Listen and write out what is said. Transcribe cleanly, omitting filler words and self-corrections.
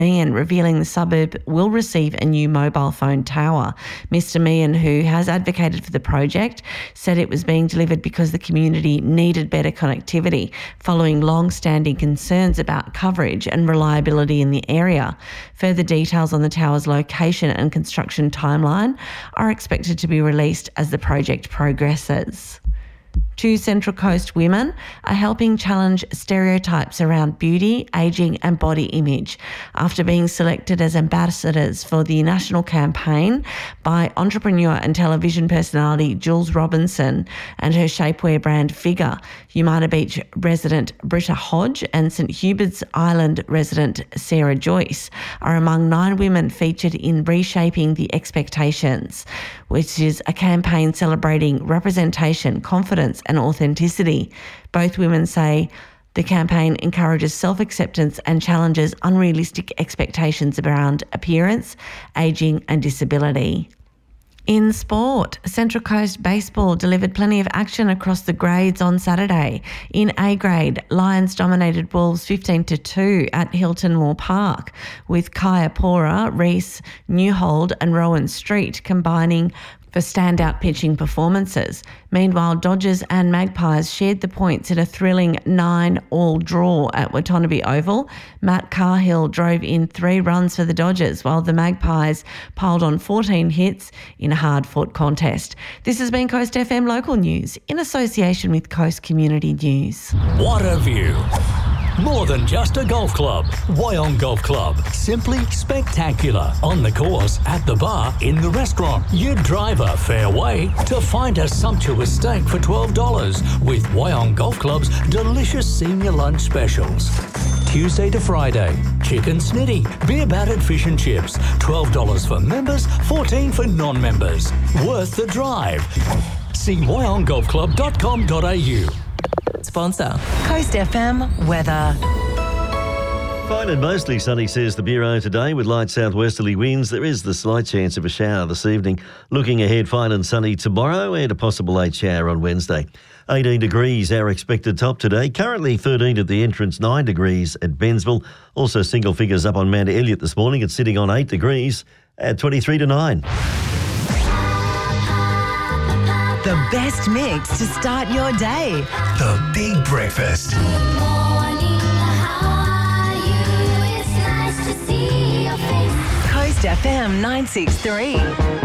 Meehan, revealing the suburb will receive a new mobile phone tower. Mr. Meehan, who has advocated for the project, said it was being delivered because the community needed better connectivity following long-standing concerns about coverage and reliability in the area. Further details on the tower's location and construction timeline are expected to be released as the project progresses. Two Central Coast women are helping challenge stereotypes around beauty, ageing and body image after being selected as ambassadors for the national campaign by entrepreneur and television personality Jules Robinson and her shapewear brand Figure. Umina Beach resident Britta Hodge and St Hubert's Island resident Sarah Joyce are among 9 women featured in Reshaping the Expectations, which is a campaign celebrating representation, confidence and authenticity. Both women say the campaign encourages self-acceptance and challenges unrealistic expectations around appearance, ageing and disability. In sport, Central Coast Baseball delivered plenty of action across the grades on Saturday. In A grade, Lions dominated Wolves 15-2 at Hilton Moore Park, with Kaya Pora, Reese Newhold and Rowan Street combining for standout pitching performances. Meanwhile, Dodgers and Magpies shared the points in a thrilling 9-all draw at Watanabe Oval. Matt Cahill drove in 3 runs for the Dodgers, while the Magpies piled on 14 hits in a hard-fought contest. This has been Coast FM Local News in association with Coast Community News. What a view! More than just a golf club. Wyong Golf Club. Simply spectacular. On the course, at the bar, in the restaurant. You'd drive a fair way to find a sumptuous steak for $12 with Wyong Golf Club's delicious senior lunch specials. Tuesday to Friday. Chicken snitty, beer battered fish and chips. $12 for members, $14 for non-members. Worth the drive. See wyonggolfclub.com.au. Sponsor Coast FM weather. Fine and mostly sunny, says the Bureau today, with light southwesterly winds. There is the slight chance of a shower this evening. Looking ahead, fine and sunny tomorrow and a possible late shower on Wednesday. 18 degrees our expected top today. Currently 13 at the entrance, 9 degrees at Bensville. Also single figures up on Mount Elliot this morning. It's sitting on 8 degrees at 23 to 9. The best mix to start your day. The Big Breakfast. Good morning, how are you? It's nice to see your face. Coast FM 963.